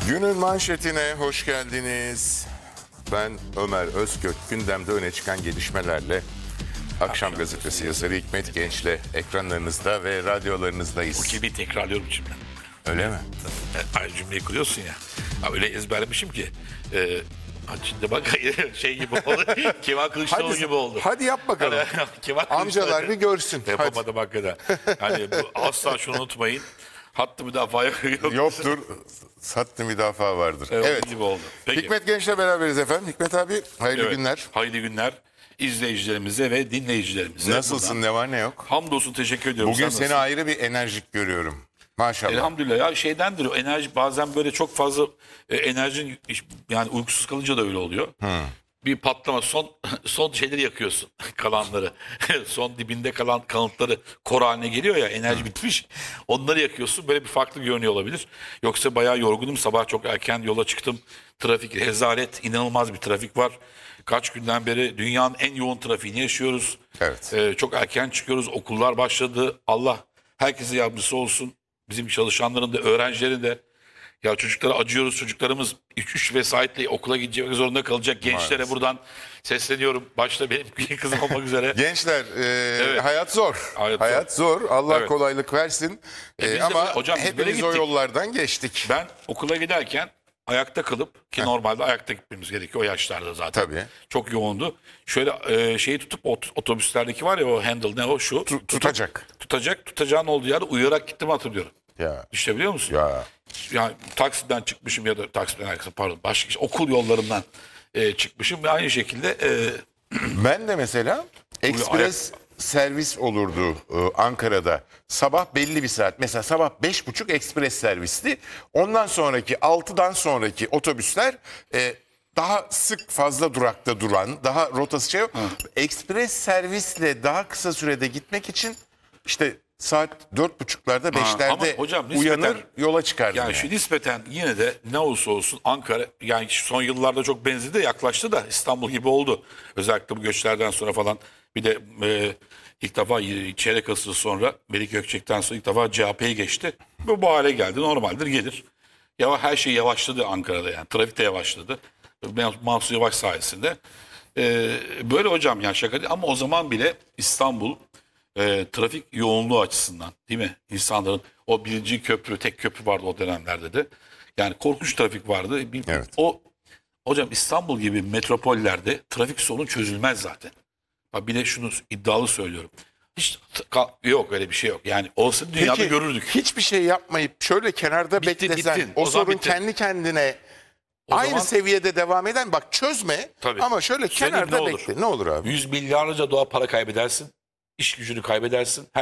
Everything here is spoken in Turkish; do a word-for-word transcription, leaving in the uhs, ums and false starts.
Günün manşetine hoş geldiniz. Ben Ömer Özkök. Gündemde öne çıkan gelişmelerle Akşam Gazetesi yazarı Hikmet Genç'le ekranlarınızda ve radyolarınızdayız. Bu kelimeyi tekrarlıyorum şimdi. Öyle mi? Aynı cümleyi kuruyorsun ya. Ha, öyle ezberlemişim ki. E, şimdi bak şey gibi oldu. Kemal Kılıçdaroğlu Hadi, gibi oldu. hadi yap bakalım. Hani, Kemal Amcalar bir görsün. Yapamadım hakikaten. Hani bu, asla şunu unutmayın. Hattı müdafaa yok. Yoktur. Sattı müdafaa vardır. Evet. Evet. Gibi oldu. Peki. Hikmet Genç'le beraberiz efendim. Hikmet abi hayırlı Evet, günler. Hayırlı günler izleyicilerimize ve dinleyicilerimize. Nasılsın? Buradan. Ne var ne yok? Hamdolsun, teşekkür ediyorum. Bugün Sen seni nasılsın? ayrı bir enerjik görüyorum. Maşallah. Elhamdülillah ya şeydendir o enerji bazen böyle çok fazla e, enerjin yani uykusuz kalınca da öyle oluyor. Bir patlama son son şeyleri yakıyorsun kalanları. Son dibinde kalan kanıtları kor haline geliyor ya enerji bitmiş. Onları yakıyorsun böyle bir farklı görünüyor olabilir. Yoksa bayağı yorgunum sabah çok erken yola çıktım. Trafik rezalet inanılmaz bir trafik var. Kaç günden beri dünyanın en yoğun trafiğini yaşıyoruz. Evet. Ee, çok erken çıkıyoruz okullar başladı. Allah herkese yardımcısı olsun. Bizim çalışanların da öğrencilerin de ya çocuklara acıyoruz. Çocuklarımız üç üç vesaitle okula gidecek zorunda kalacak. Gençlere Maalesef. buradan sesleniyorum. Başta benim kızım olmak üzere. Gençler e, hayat zor. Hayat, Hayat zor. Allah Evet. kolaylık versin. E, E, biz de ama böyle- hocam biz böyle hepimiz o gittik. yollardan geçtik. Ben okula giderken ayakta kalıp ki normalde ayakta gitmemiz gerekiyor o yaşlarda zaten. Tabii. Çok yoğundu. Şöyle e, şeyi tutup ot- otobüslerdeki var ya o handle ne o şu. Tu- tutacak. Tutacak. Tutacağın olduğu yerde uyuyarak gittim hatırlıyorum. Ya. İşte biliyor musun? Ya. Yani taksiden çıkmışım ya da taksiden arkası pardon başka şey, okul yollarından e, çıkmışım ve aynı şekilde e, Ben de mesela ekspres servis olurdu e, Ankara'da. Sabah belli bir saat. Mesela sabah beş buçuk ekspres servisti. Ondan sonraki altıdan sonraki otobüsler e, daha sık fazla durakta duran, daha rotası şey yok. Ekspres servisle daha kısa sürede gitmek için işte saat dört buçuklarda beşlerde ama hocam nispeten- uyanır yola çıkardım. yani yani. şu nispeten yine de ne olursa olsun Ankara yani son yıllarda çok benzedi yaklaştı da İstanbul gibi oldu. Özellikle bu göçlerden sonra falan bir de e, ilk defa çeyrek asır sonra Melik Gökçek'ten sonra ilk defa C H P'ye geçti. Bu bu hale geldi normaldir gelir. Ya her şey yavaşladı Ankara'da yani trafik de yavaşladı. Mansur Yavaş sayesinde. E, böyle hocam yani şaka değil ama o zaman bile İstanbul e, trafik yoğunluğu açısından değil mi? İnsanların o birinci köprü, tek köprü vardı o dönemlerde de. Yani korkunç trafik vardı. Bir, Evet. O hocam İstanbul gibi metropollerde trafik sorunu çözülmez zaten. Bak bir de şunu iddialı söylüyorum. Hiç ka- yok öyle bir şey yok. Yani olsa dünyada Peki, görürdük. hiçbir şey yapmayıp şöyle kenarda Bitti, beklesen bittin. o, O zaman sorun bitti. kendi kendine O aynı zaman- seviyede devam eden bak çözme Tabii. ama şöyle Söyleyeyim, kenarda ne olur? bekle. Ne olur abi? Yüz milyarlarca dolar para kaybedersin. İş gücünü kaybedersin.